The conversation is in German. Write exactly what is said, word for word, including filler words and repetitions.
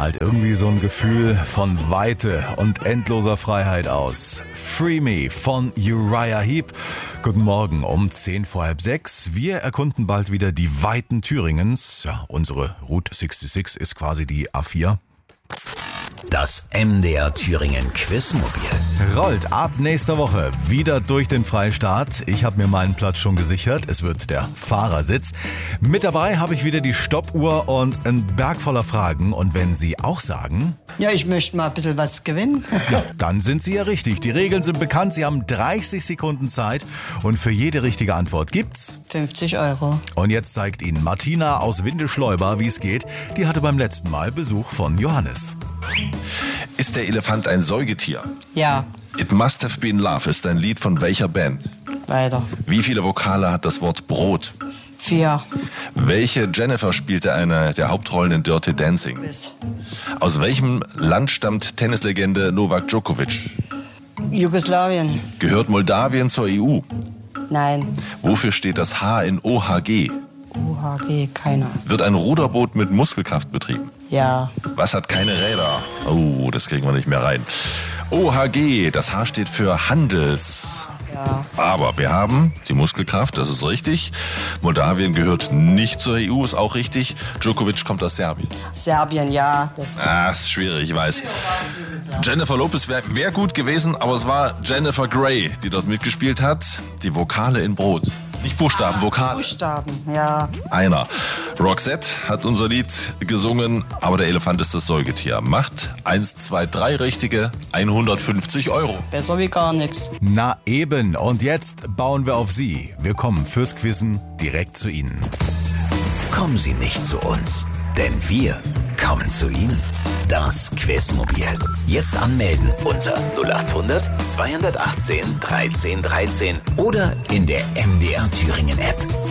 strahlt irgendwie so ein Gefühl von Weite und endloser Freiheit aus. Free Me von Uriah Heep. Guten Morgen um zehn vor halb sechs. Wir erkunden bald wieder die Weiten Thüringens. Ja, unsere Route sechsundsechzig ist quasi die A vier. Das M D R Thüringen Quizmobil rollt ab nächster Woche wieder durch den Freistaat. Ich habe mir meinen Platz schon gesichert. Es wird der Fahrersitz. Mit dabei habe ich wieder die Stoppuhr und einen Berg voller Fragen. Und wenn Sie auch sagen... Ja, ich möchte mal ein bisschen was gewinnen. Ja, dann sind Sie ja richtig. Die Regeln sind bekannt. Sie haben dreißig Sekunden Zeit. Und für jede richtige Antwort gibt's... fünfzig Euro. Und jetzt zeigt Ihnen Martina aus Windeschleuber, wie es geht. Die hatte beim letzten Mal Besuch von Johannes. Ist der Elefant ein Säugetier? Ja, It Must Have Been Love ist ein Lied von welcher Band? weiter. Wie viele Vokale hat das Wort Brot? Vier. Welche Jennifer spielte eine der Hauptrollen in Dirty Dancing? Bis. Aus welchem Land stammt Tennislegende Novak Djokovic? Jugoslawien. Gehört Moldawien zur E U? Nein. Wofür steht das H in O H G? U H G, keiner. Wird ein Ruderboot mit Muskelkraft betrieben? Ja. Was hat keine Räder? Oh, das kriegen wir nicht mehr rein. O H G, das H steht für Handels. Ja. Aber wir haben die Muskelkraft, das ist richtig. Moldawien gehört nicht zur E U, ist auch richtig. Djokovic kommt aus Serbien. Serbien, ja. Das Ah, ist schwierig, ich weiß. Jennifer Lopez wäre wär gut gewesen, aber es war Jennifer Grey, die dort mitgespielt hat. Die Vokale in Brot. Nicht Buchstaben, Vokale. Buchstaben, ja. Einer. Roxette hat unser Lied gesungen, aber der Elefant ist das Säugetier. Macht eins, zwei, drei richtige, hundertfünfzig Euro. Besser wie gar nichts. Na eben. Und jetzt bauen wir auf Sie. Wir kommen fürs Quizzen direkt zu Ihnen. Kommen Sie nicht zu uns, denn wir kommen zu Ihnen. Das Quizmobil. Jetzt anmelden unter null acht hundert zweihundertachtzehn dreizehn dreizehn oder in der M D R Thüringen App.